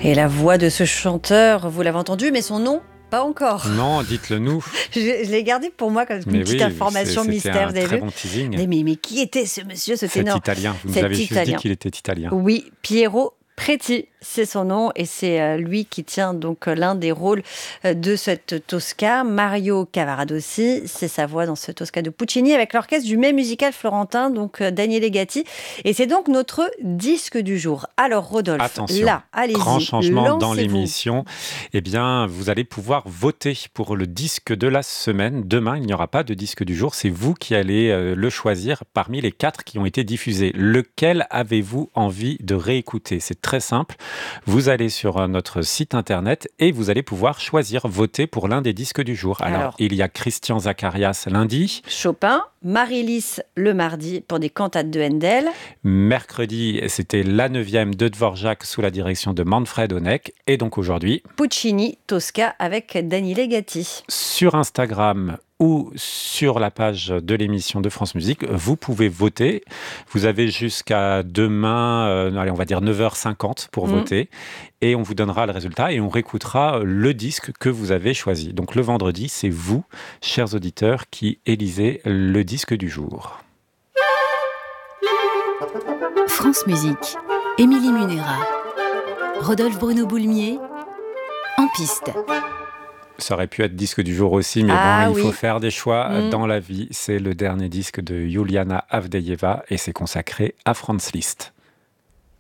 Et la voix de ce chanteur, vous l'avez entendu, mais son nom, pas encore. Non, dites-le nous. Je l'ai gardé pour moi comme une petite information mystère. C'était un très bon teasing. Mais qui était ce monsieur, ce ténor? Cet Italien, vous nous avez juste dit qu'il était italien. Oui, Piero Preti, c'est son nom, et c'est lui qui tient donc l'un des rôles de cette Tosca. Mario Cavaradossi, c'est sa voix dans ce Tosca de Puccini avec l'orchestre du Mai musical florentin, donc Daniele Gatti. Et c'est donc notre disque du jour. Alors Rodolphe, attention, là, allez-y, grand changement lancez-vous. dans l'émission. Eh bien, vous allez pouvoir voter pour le disque de la semaine. Demain, il n'y aura pas de disque du jour. C'est vous qui allez le choisir parmi les 4 qui ont été diffusés. Lequel avez-vous envie de réécouter? C'est très simple. Vous allez sur notre site internet et vous allez pouvoir choisir, voter pour l'un des disques du jour. Alors, il y a Christian Zacharias lundi. Chopin, Marie-Lys le mardi pour des cantates de Handel. Mercredi, c'était la 9e de Dvorak sous la direction de Manfred Honeck. Et donc aujourd'hui, Puccini, Tosca avec Daniele Gatti. Sur Instagram ou sur la page de l'émission de France Musique, vous pouvez voter. Vous avez jusqu'à demain, on va dire 9h50 pour voter. Et on vous donnera le résultat et on réécoutera le disque que vous avez choisi. Donc le vendredi, c'est vous, chers auditeurs, qui élisez le disque du jour. France Musique, Émilie Munera, Rodolphe Bruno Boulmier, en piste. Ça aurait pu être disque du jour aussi, mais il faut faire des choix dans la vie. C'est le dernier disque de Juliana Avdejeva et c'est consacré à Franz Liszt.